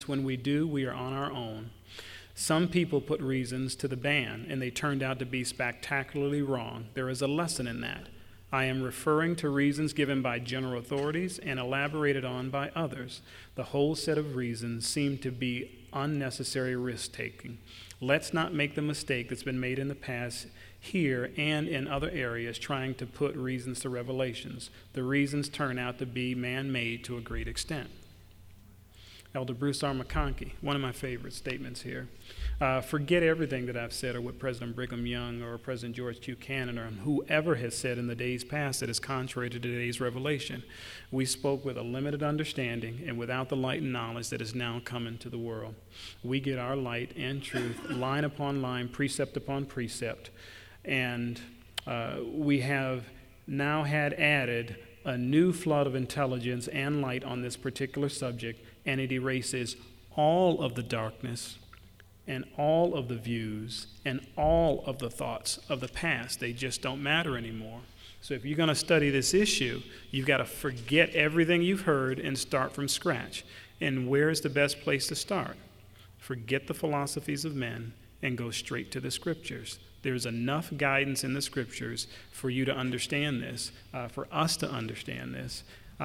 When we do, we are on our own. Some people put reasons to the ban, and they turned out to be spectacularly wrong. There is a lesson in that. I am referring to reasons given by general authorities and elaborated on by others. The whole set of reasons seem to be unnecessary risk-taking. Let's not make the mistake that's been made in the past here and in other areas trying to put reasons to revelations. The reasons turn out to be man-made to a great extent. Elder Bruce R. McConkie, one of my favorite statements here. Forget everything that I've said or what President Brigham Young or President George Q. Cannon or whoever has said in the days past that is contrary to today's revelation. We spoke with a limited understanding and without the light and knowledge that is now coming to the world. We get our light and truth line upon line, precept upon precept, and we have now had added a new flood of intelligence and light on this particular subject, and it erases all of the darkness and all of the views and all of the thoughts of the past. They just don't matter anymore. So if you're going to study this issue, you've got to forget everything you've heard and start from scratch. And where is the best place to start? Forget the philosophies of men and go straight to the scriptures. There's enough guidance in the scriptures for you to understand this, for us to understand this.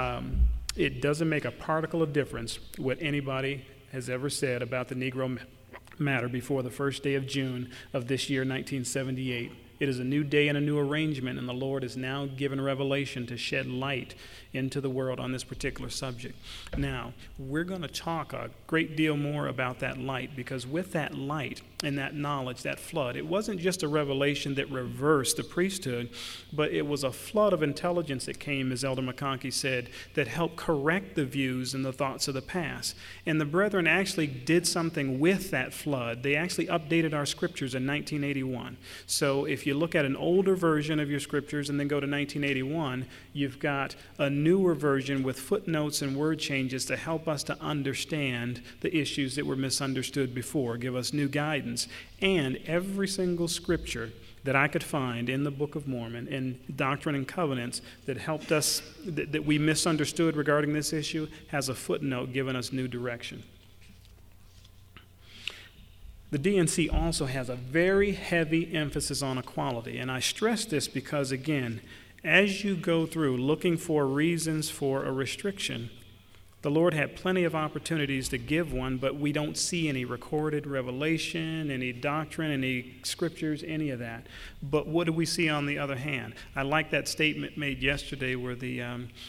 It doesn't make a particle of difference what anybody has ever said about the Negro matter before the first day of June of this year, 1978. It is a new day and a new arrangement, and the Lord is now given revelation to shed light into the world on this particular subject. Now, we're going to talk a great deal more about that light, because with that light and that knowledge, that flood, it wasn't just a revelation that reversed the priesthood, but it was a flood of intelligence that came, as Elder McConkie said, that helped correct the views and the thoughts of the past. And the brethren actually did something with that flood. They actually updated our scriptures in 1981. So if you look at an older version of your scriptures and then go to 1981, you've got a newer version with footnotes and word changes to help us to understand the issues that were misunderstood before, give us new guidance. And every single scripture that I could find in the Book of Mormon, in Doctrine and Covenants, that helped us, that we misunderstood regarding this issue, has a footnote giving us new direction. The D&C also has a very heavy emphasis on equality, and I stress this because, again, as you go through looking for reasons for a restriction, the Lord had plenty of opportunities to give one, but we don't see any recorded revelation, any doctrine, any scriptures, any of that. But what do we see on the other hand? I like that statement made yesterday where the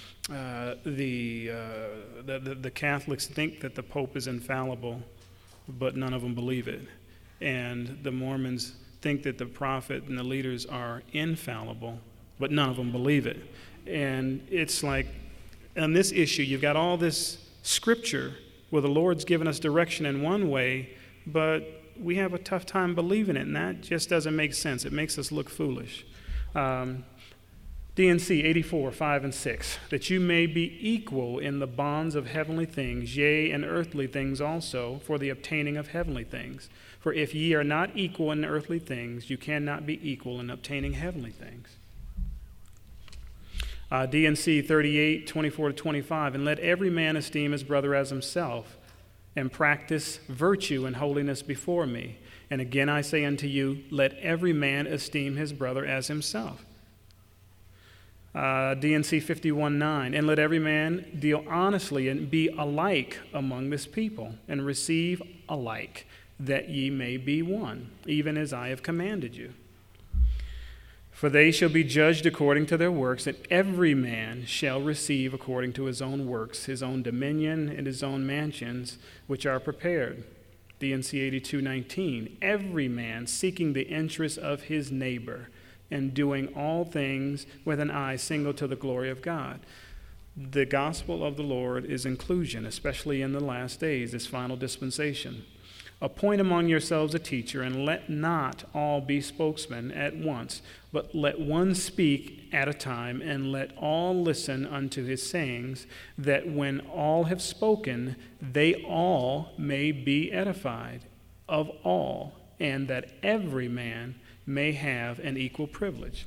Catholics think that the Pope is infallible, but none of them believe it. And the Mormons think that the prophet and the leaders are infallible, but none of them believe it. And it's like, on this issue, you've got all this scripture where the Lord's given us direction in one way, but we have a tough time believing it, and that just doesn't make sense. It makes us look foolish. D&C 84, 5 and 6, that you may be equal in the bonds of heavenly things, yea, and earthly things also, for the obtaining of heavenly things. For if ye are not equal in earthly things, you cannot be equal in obtaining heavenly things. D&C 38, 24 to 25, and let every man esteem his brother as himself, and practice virtue and holiness before me. And again I say unto you, let every man esteem his brother as himself. D&C 51:9, and let every man deal honestly and be alike among this people, and receive alike, that ye may be one, even as I have commanded you. For they shall be judged according to their works, and every man shall receive according to his own works, his own dominion and his own mansions, which are prepared. D&C 82:19, every man seeking the interest of his neighbor, and doing all things with an eye single to the glory of God. The gospel of the Lord is inclusion, especially in the last days, this final dispensation. Appoint among yourselves a teacher, and let not all be spokesmen at once, but let one speak at a time, and let all listen unto his sayings, that when all have spoken, they all may be edified of all, and that every man may have an equal privilege.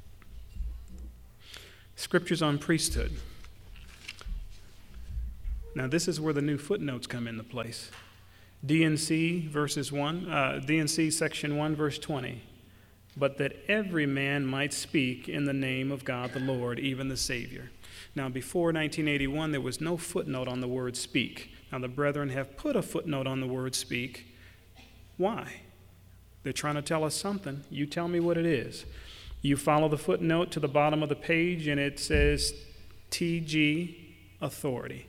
Scriptures on priesthood. Now, this is where the new footnotes come into place. D&C section 1, verse 20. But that every man might speak in the name of God the Lord, even the Savior. Now, before 1981, there was no footnote on the word speak. Now, the brethren have put a footnote on the word speak. Why? They're trying to tell us something. You tell me what it is. You follow the footnote to the bottom of the page, and it says TG authority.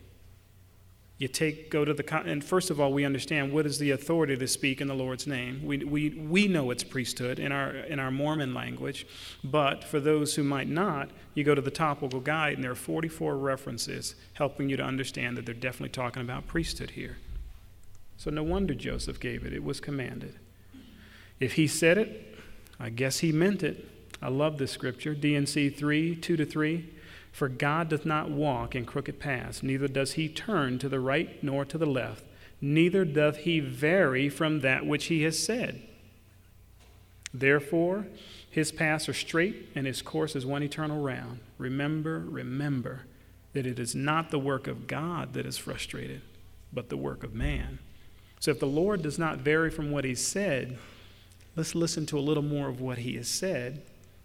And first of all, we understand what is the authority to speak in the Lord's name. We know it's priesthood in our Mormon language, but for those who might not, you go to the topical guide, and there are 44 references helping you to understand that they're definitely talking about priesthood here. So no wonder Joseph gave it. It was commanded. If he said it, I guess he meant it. I love this scripture, D&C 3, 2-3. For God doth not walk in crooked paths, neither does he turn to the right nor to the left, neither doth he vary from that which he has said. Therefore, his paths are straight, and his course is one eternal round. Remember that it is not the work of God that is frustrated, but the work of man. So if the Lord does not vary from what he said, let's listen to a little more of what he has said.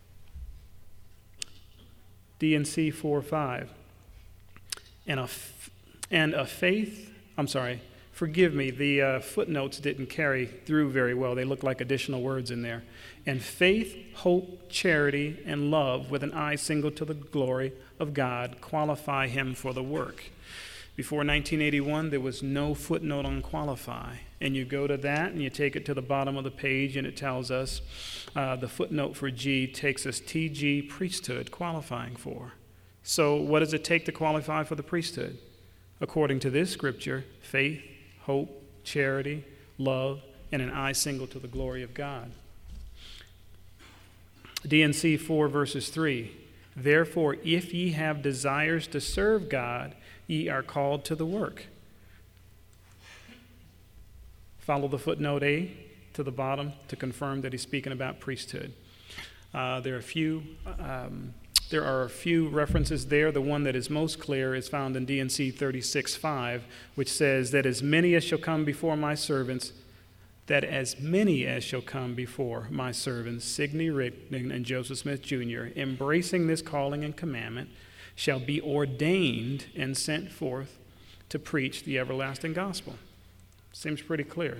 D&C 4:5. Forgive me, the footnotes didn't carry through very well. They look like additional words in there. And faith, hope, charity, and love with an eye single to the glory of God qualify him for the work. Before 1981, there was no footnote on qualify. And you go to that and you take it to the bottom of the page, and it tells us the footnote for G takes us TG priesthood qualifying for. So what does it take to qualify for the priesthood? According to this scripture, faith, hope, charity, love, and an eye single to the glory of God. D&C 4 verses 3. Therefore, if ye have desires to serve God, ye are called to the work. Follow the footnote A to the bottom to confirm that he's speaking about priesthood. There are a few references there. The one that is most clear is found in D&C 36:5, which says that as many as shall come before my servants, Sidney Rigdon and Joseph Smith Jr., embracing this calling and commandment, shall be ordained and sent forth to preach the everlasting gospel. Seems pretty clear.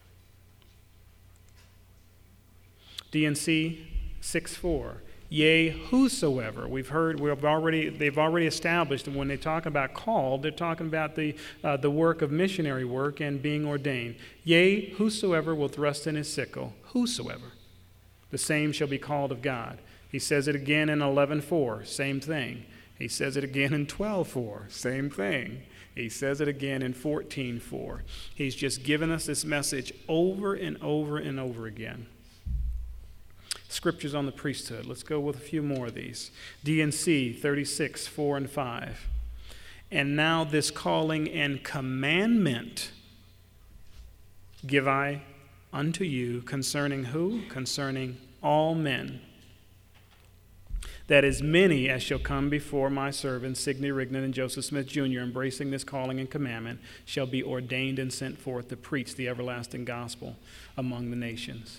D&C 6:4. Yea, whosoever. They've already established that when they talk about called, they're talking about the work of missionary work and being ordained. Yea, whosoever will thrust in his sickle, whosoever, the same shall be called of God. He says it again in 11:4, same thing. He says it again in 12:4, same thing. He says it again in 14:4. He's just given us this message over and over and over again. Scriptures on the priesthood. Let's go with a few more of these. D&C 36:4 and 5. And now this calling and commandment give I unto you concerning who? Concerning all men. That as many as shall come before my servants, Sidney Rigdon and Joseph Smith Jr., embracing this calling and commandment, shall be ordained and sent forth to preach the everlasting gospel among the nations.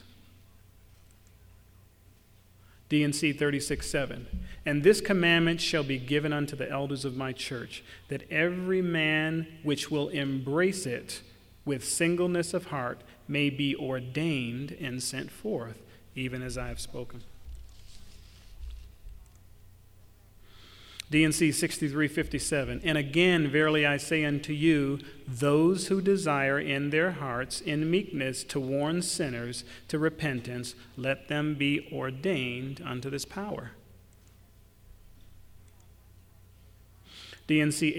D&C 36:7. And this commandment shall be given unto the elders of my church, that every man which will embrace it with singleness of heart may be ordained and sent forth, even as I have spoken. D&C 63:57. And again, verily I say unto you, those who desire in their hearts in meekness to warn sinners to repentance, let them be ordained unto this power. D&C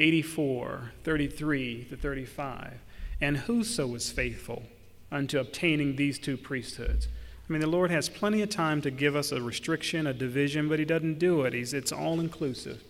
84:33-35. And whoso is faithful unto obtaining these two priesthoods. I mean, the Lord has plenty of time to give us a restriction, a division, but he doesn't do it. It's all inclusive.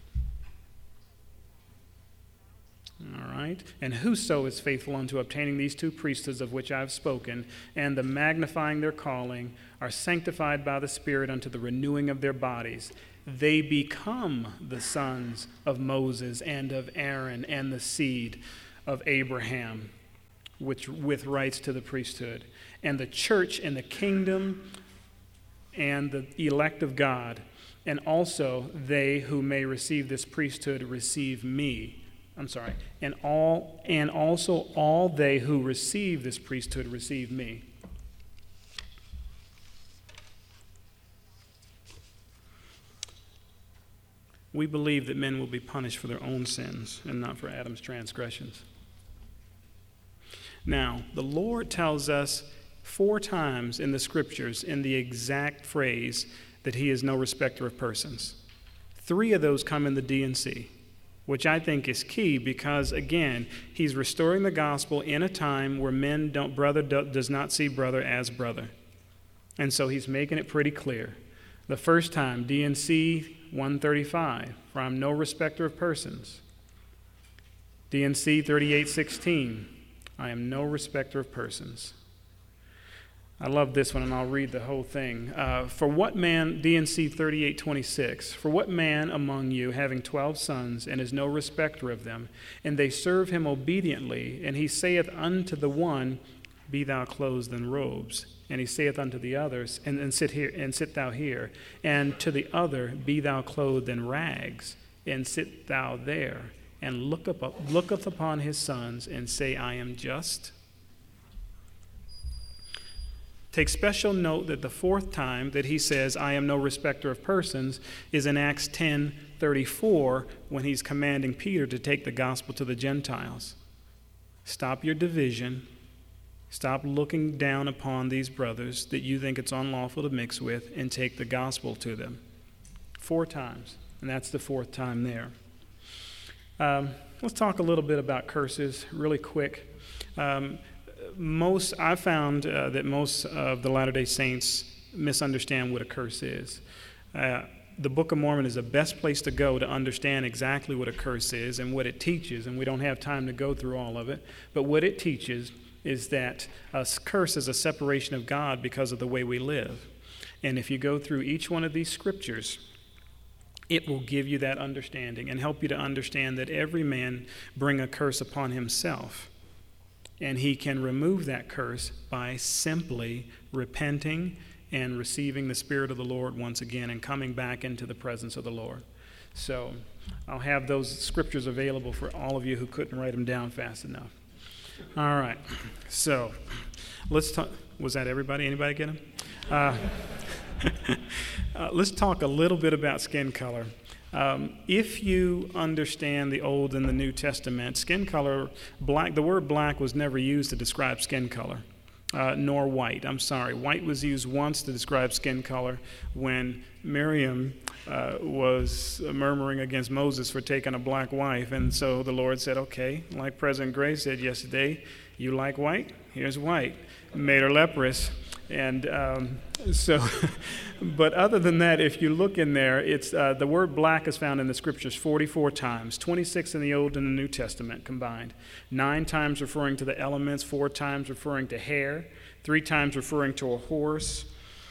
All right. And whoso is faithful unto obtaining these two priesthoods of which I have spoken, and the magnifying their calling, are sanctified by the Spirit unto the renewing of their bodies, they become the sons of Moses and of Aaron and the seed of Abraham, which with rights to the priesthood. And the church and the kingdom and the elect of God, and also they who may receive this priesthood receive me. And also all they who receive this priesthood receive me. We believe that men will be punished for their own sins and not for Adam's transgressions. Now, the Lord tells us 4 times in the scriptures in the exact phrase that he is no respecter of persons. 3 of those come in the D&C, which I think is key because, again, he's restoring the gospel in a time where brother does not see brother as brother. And so he's making it pretty clear. The first time, D&C 135, for I'm no respecter of persons. D&C 38:16, I am no respecter of persons. I love this one, and I'll read the whole thing. For what man, D&C 38:26, for what man among you, having 12 sons, and is no respecter of them, and they serve him obediently, and he saith unto the one, be thou clothed in robes, and he saith unto the others, and sit thou here, and to the other, be thou clothed in rags, and sit thou there, and looketh upon his sons, and say, I am just. Take special note that the 4th time that he says, I am no respecter of persons, is in Acts 10:34, when he's commanding Peter to take the gospel to the Gentiles. Stop your division. Stop looking down upon these brothers that you think it's unlawful to mix with, and take the gospel to them. 4 times, and that's the 4th time there. Let's talk a little bit about curses really quick. I found that most of the Latter-day Saints misunderstand what a curse is. The Book of Mormon is the best place to go to understand exactly what a curse is and what it teaches, and we don't have time to go through all of it. But what it teaches is that a curse is a separation of God because of the way we live. And if you go through each one of these scriptures, it will give you that understanding and help you to understand that every man bring a curse upon himself. And he can remove that curse by simply repenting and receiving the Spirit of the Lord once again and coming back into the presence of the Lord. So I'll have those scriptures available for all of you who couldn't write them down fast enough. All right. So let's talk. Was that everybody? Anybody get them? Let's talk a little bit about skin color. If you understand the Old and the New Testament, skin color, black, the word black was never used to describe skin color, nor white. White was used once to describe skin color when Miriam was murmuring against Moses for taking a black wife. And so the Lord said, okay, like President Gray said yesterday, you like white? Here's white. Made her leprous. And but other than that, if you look in there, it's the word black is found in the scriptures 44 times, 26 in the Old and the New Testament combined, 9 times referring to the elements, 4 times referring to hair, 3 times referring to a horse,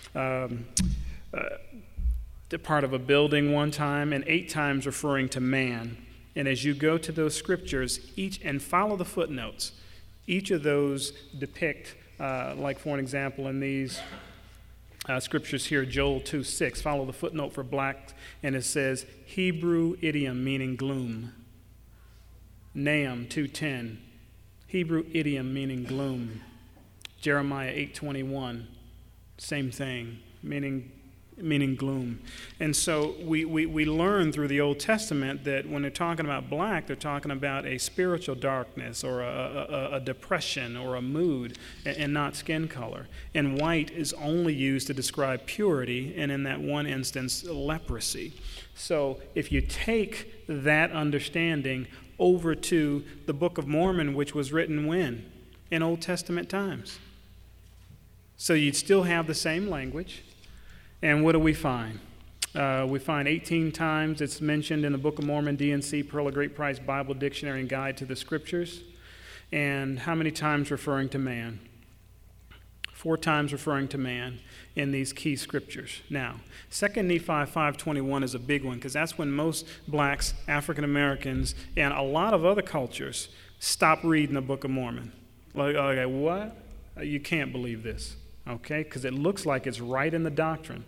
the part of a building 1 time, and 8 times referring to man. And as you go to those scriptures, and follow the footnotes, each of those depict, like for an example in these scriptures here, Joel 2:6, follow the footnote for black, and it says Hebrew idiom meaning gloom. Nahum 2:10, Hebrew idiom meaning gloom. Jeremiah 8:21, same thing, meaning gloom. And so we learn through the Old Testament that when they're talking about black, they're talking about a spiritual darkness or a depression or a mood, and not skin color. And white is only used to describe purity, and in that one instance, leprosy. So if you take that understanding over to the Book of Mormon, which was written when? In Old Testament times. So you'd still have the same language. And what do we find? We find 18 times it's mentioned in the Book of Mormon, D&C, Pearl of Great Price Bible Dictionary and Guide to the Scriptures. And how many times referring to man? 4 times referring to man in these key scriptures. Now, 2 Nephi 5:21 is a big one because that's when most blacks, African Americans, and a lot of other cultures stop reading the Book of Mormon. Like, okay, what? You can't believe this, okay? Because it looks like it's right in the doctrine.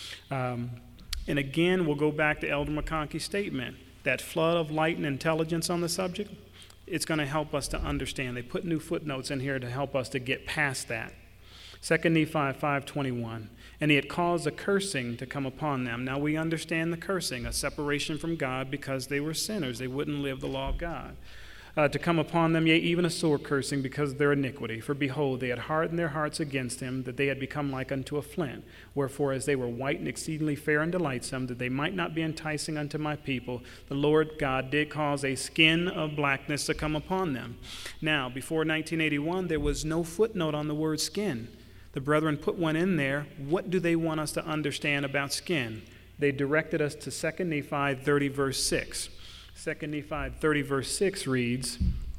And again, we'll go back to Elder McConkey's statement. That flood of light and intelligence on the subject, it's going to help us to understand. They put new footnotes in here to help us to get past that. 2 Nephi 5:21, and he had caused a cursing to come upon them. Now we understand the cursing, a separation from God because they were sinners. They wouldn't live the law of God. To come upon them, yea, even a sore cursing because of their iniquity. For behold, they had hardened their hearts against him, that they had become like unto a flint. Wherefore, as they were white and exceedingly fair and delightsome, that they might not be enticing unto my people, the Lord God did cause a skin of blackness to come upon them. Now, before 1981, there was no footnote on the word skin. The brethren put one in there. What do they want us to understand about skin? They directed us to 2 Nephi 30, verse 6. 2 Nephi 30, verse 6 reads,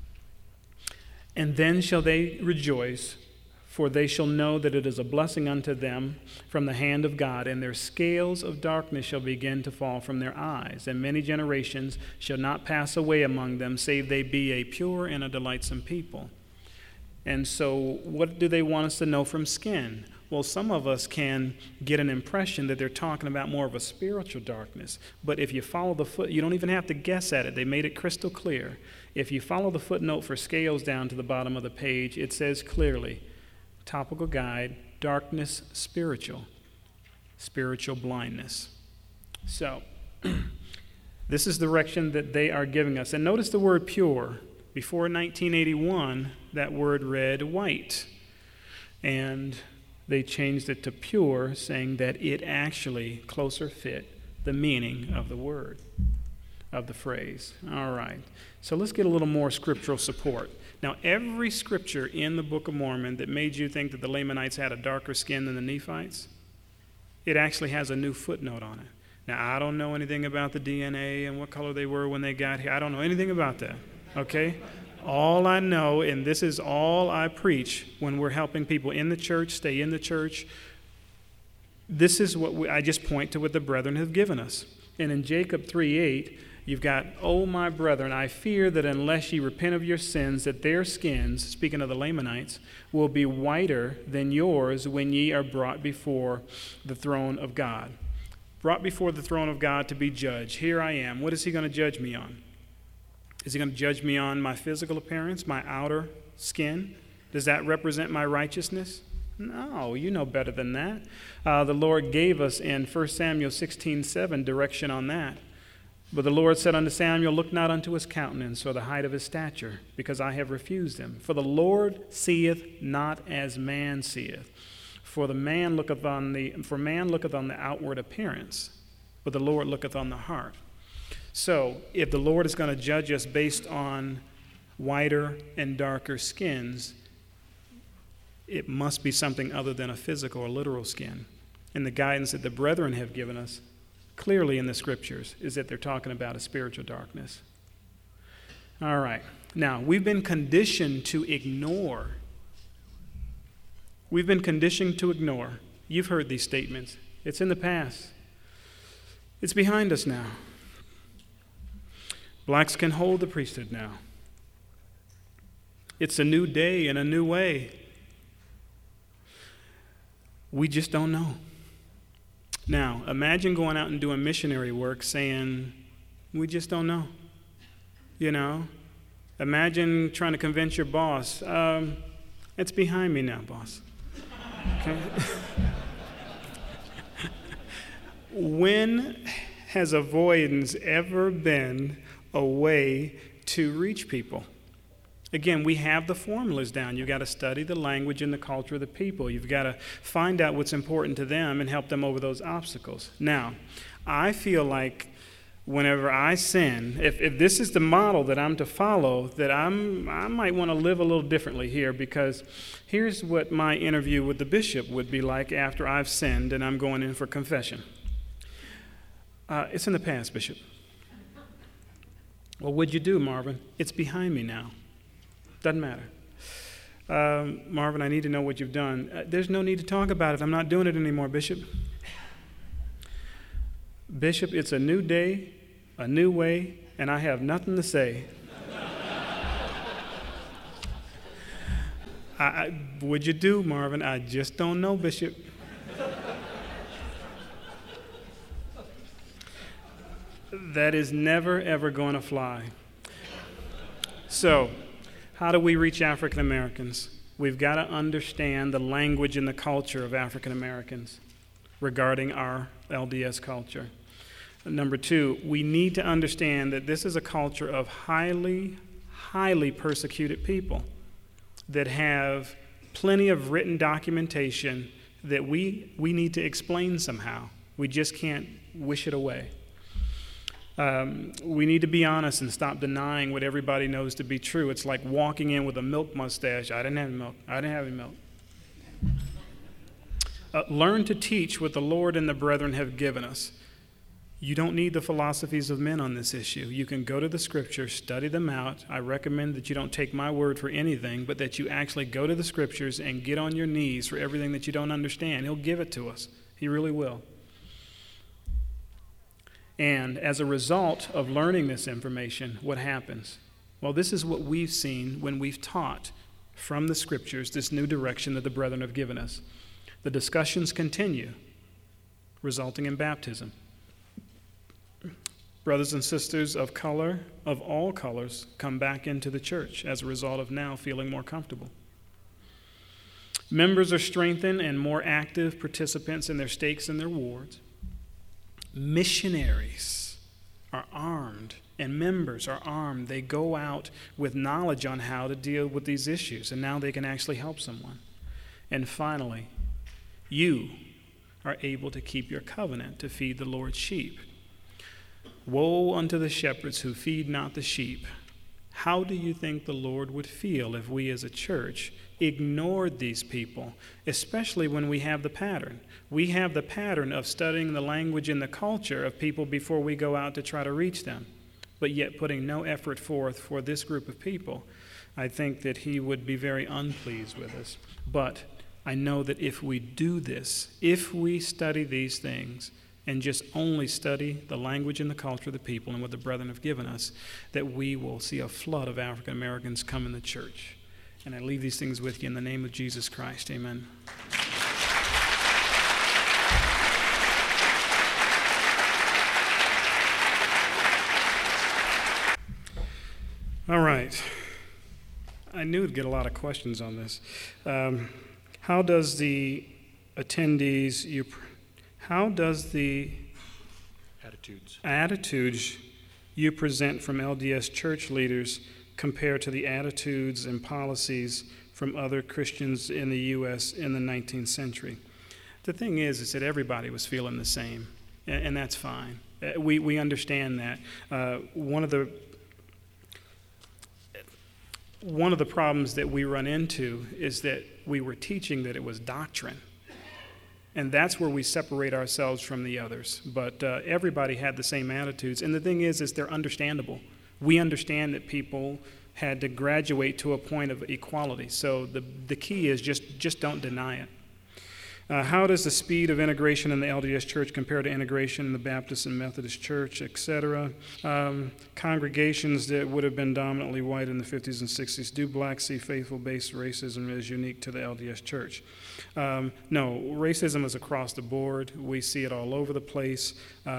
and then shall they rejoice, for they shall know that it is a blessing unto them from the hand of God, and their scales of darkness shall begin to fall from their eyes, and many generations shall not pass away among them, save they be a pure and a delightsome people. And so what do they want us to know from skin? Well, some of us can get an impression that they're talking about more of a spiritual darkness. But if you follow the you don't even have to guess at it. They made it crystal clear. If you follow the footnote for scales down to the bottom of the page, it says clearly, topical guide, darkness spiritual, spiritual blindness. So this is the direction that they are giving us. And notice the word pure. Before 1981, that word read white. And they changed it to pure, saying that it actually closer fit the meaning of the word, of the phrase. All right. So let's get a little more scriptural support. Now, every scripture in the Book of Mormon that made you think that the Lamanites had a darker skin than the Nephites, it actually has a new footnote on it. Now, I don't know anything about the DNA and what color they were when they got here. I don't know anything about that, okay? All I know, and this is all I preach when we're helping people in the church, stay in the church, this is what I just point to what the brethren have given us. And in Jacob 3:8, you've got, O my brethren, I fear that unless ye repent of your sins, that their skins, speaking of the Lamanites, will be whiter than yours when ye are brought before the throne of God. Brought before the throne of God to be judged. Here I am. What is he going to judge me on? Is he going to judge me on my physical appearance, my outer skin? Does that represent my righteousness? No, you know better than that. The Lord gave us in 1 Samuel 16:7 direction on that. But the Lord said unto Samuel, look not unto his countenance or the height of his stature, because I have refused him. For the Lord seeth not as man seeth. For man looketh on the outward appearance, but the Lord looketh on the heart. So, if the Lord is going to judge us based on whiter and darker skins, it must be something other than a physical or literal skin. And the guidance that the brethren have given us clearly in the scriptures is that they're talking about a spiritual darkness. All right. Now, we've been conditioned to ignore. We've been conditioned to ignore. You've heard these statements. It's in the past. It's behind us now. Blacks can hold the priesthood now. It's a new day and a new way. We just don't know. Now, imagine going out and doing missionary work saying, we just don't know. You know? Imagine trying to convince your boss, it's behind me now, boss. Okay? When has avoidance ever been a way to reach people? Again, we have the formulas down. You've got to study the language and the culture of the people. You've got to find out what's important to them and help them over those obstacles. Now, I feel like whenever I sin, if this is the model that I'm to follow, that I might want to live a little differently here, because here's what my interview with the bishop would be like after I've sinned and I'm going in for confession. It's in the past, Bishop. Well, what'd you do, Marvin? It's behind me now. Doesn't matter. Marvin, I need to know what you've done. There's no need to talk about it. I'm not doing it anymore, Bishop. Bishop, it's a new day, a new way, and I have nothing to say. What'd you do, Marvin? I just don't know, Bishop. That is never, ever going to fly. So, how do we reach African Americans? We've got to understand the language and the culture of African Americans regarding our LDS culture. Number two, we need to understand that this is a culture of highly, highly persecuted people that have plenty of written documentation that we need to explain somehow. We just can't wish it away. We need to be honest and stop denying what everybody knows to be true. It's like walking in with a milk mustache. I didn't have milk. I didn't have any milk. Learn to teach what the Lord and the brethren have given us. You don't need the philosophies of men on this issue. You can go to the scriptures, study them out. I recommend that you don't take my word for anything, but that you actually go to the scriptures and get on your knees for everything that you don't understand. He'll give it to us. He really will. And as a result of learning this information, what happens? Well, this is what we've seen when we've taught from the scriptures this new direction that the brethren have given us. The discussions continue, resulting in baptism. Brothers and sisters of color, of all colors, come back into the church as a result of now feeling more comfortable. Members are strengthened and more active participants in their stakes and their wards. Missionaries are armed, and members are armed. They go out with knowledge on how to deal with these issues, and now they can actually help someone. And finally, you are able to keep your covenant to feed the Lord's sheep. Woe unto the shepherds who feed not the sheep. How do you think the Lord would feel if we as a church ignored these people, especially when we have the pattern? We have the pattern of studying the language and the culture of people before we go out to try to reach them, but yet putting no effort forth for this group of people. I think that he would be very unpleased with us. But I know that if we do this, if we study these things, and just only study the language and the culture of the people and what the brethren have given us, that we will see a flood of African Americans come in the church. And I leave these things with you in the name of Jesus Christ. Amen. All right. I knew we'd get a lot of questions on this. How does the attitudes you present from LDS church leaders compare to the attitudes and policies from other Christians in the U.S. in the 19th century? The thing is that everybody was feeling the same, and that's fine. We understand that. One of the problems that we run into is that we were teaching that it was doctrine. And that's where we separate ourselves from the others. But everybody had the same attitudes. And the thing is they're understandable. We understand that people had to graduate to a point of equality. So the key is just don't deny it. How does the speed of integration in the LDS Church compare to integration in the Baptist and Methodist Church, etc.? Congregations that would have been dominantly white in the 50s and 60s, do blacks see faithful-based racism as unique to the LDS Church? No, racism is across the board. We see it all over the place.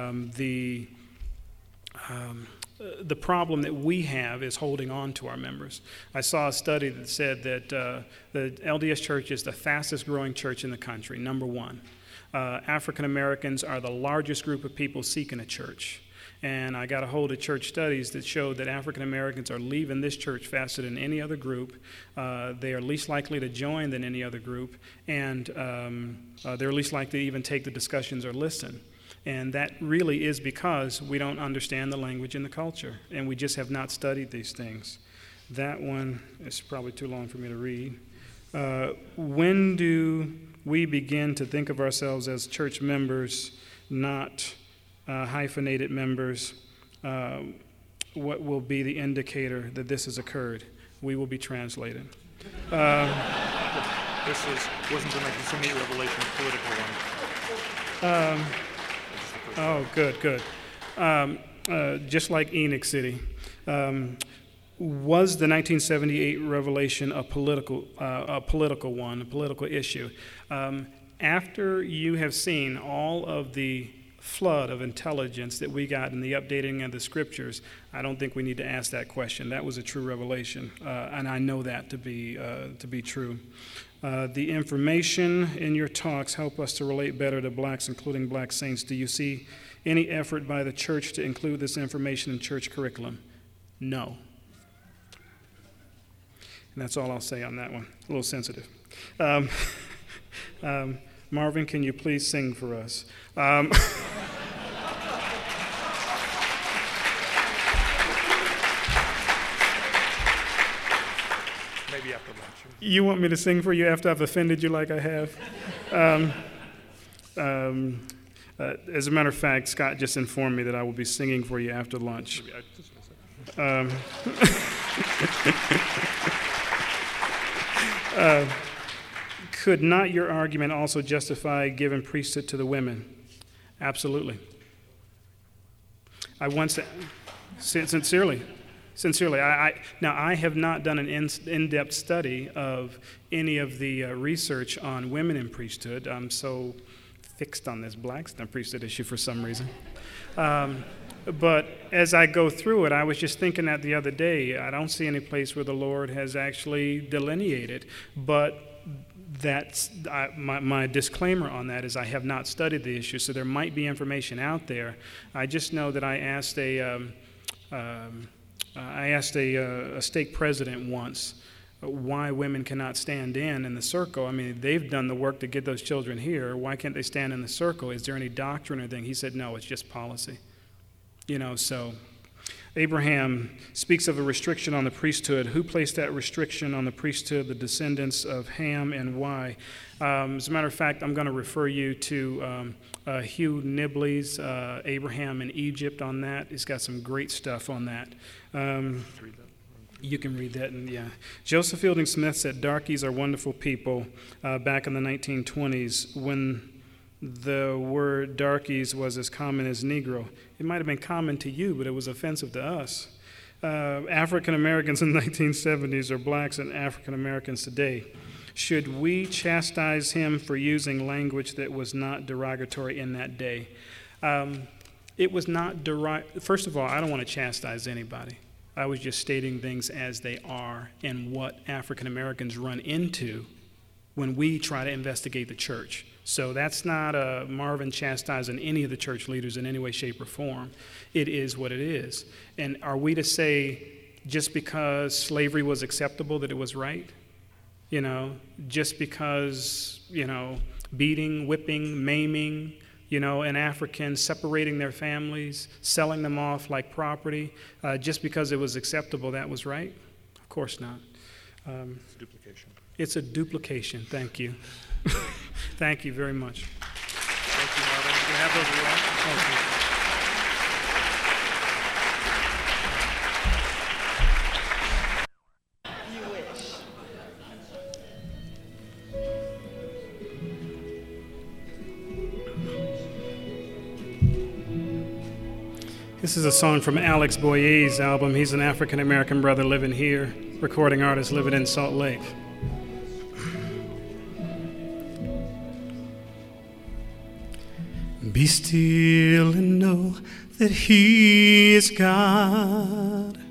The problem that we have is holding on to our members. I saw a study that said that the LDS Church is the fastest growing church in the country, number one. African Americans are the largest group of people seeking a church. And I got a hold of church studies that showed that African Americans are leaving this church faster than any other group. They are least likely to join than any other group. And they're least likely to even take the discussions or listen. And that really is because we don't understand the language and the culture, and we just have not studied these things. That one is probably too long for me to read. When do we begin to think of ourselves as church members, not hyphenated members? What will be the indicator that this has occurred? We will be translated. This wasn't the 1978 revelation, a political one. Good. Just like Enoch City. Was the 1978 revelation a political one, a political issue? After you have seen all of the flood of intelligence that we got in the updating of the scriptures, I don't think we need to ask that question. That was a true revelation, and I know that to be true. The information in your talks help us to relate better to blacks, including black saints. Do you see any effort by the church to include this information in church curriculum? No. And that's all I'll say on that one. A little sensitive. Marvin, can you please sing for us? Maybe after lunch. You want me to sing for you after I've offended you like I have? As a matter of fact, Scott just informed me that I will be singing for you after lunch. Could not your argument also justify giving priesthood to the women? Absolutely. I once, sincerely, now I have not done an in-depth study of any of the research on women in priesthood. I'm so fixed on this black priesthood issue for some reason. But as I go through it, I was just thinking that the other day. I don't see any place where the Lord has actually delineated. But that's my disclaimer on that is I have not studied the issue, so there might be information out there. I just know that I asked a stake president once why women cannot stand in the circle. I mean, they've done the work to get those children here. Why can't they stand in the circle? Is there any doctrine or anything? He said, no, it's just policy. So Abraham speaks of a restriction on the priesthood. Who placed that restriction on the priesthood? The descendants of Ham, and why? As a matter of fact, I'm going to refer you to Hugh Nibley's Abraham in Egypt on that. He's got some great stuff on that. You can read that, and yeah. Joseph Fielding Smith said darkies are wonderful people back in the 1920s when the word darkies was as common as Negro. It might have been common to you, but it was offensive to us. African Americans in the 1970s are blacks and African Americans today. Should we chastise him for using language that was not derogatory in that day? It was not First of all, I don't want to chastise anybody. I was just stating things as they are and what African Americans run into when we try to investigate the church. So that's not Marvin chastising any of the church leaders in any way, shape, or form. It is what it is. And are we to say just because slavery was acceptable that it was right? Just because, beating, whipping, maiming, an African, separating their families, selling them off like property, just because it was acceptable, that was right? Of course not. It's a duplication. It's a duplication. Thank you. Thank you very much. Thank you, Marvin. You can have those around. Thank you. This is a song from Alex Boyer's album. He's an African-American brother living here, recording artist living in Salt Lake. Be still and know that He is God.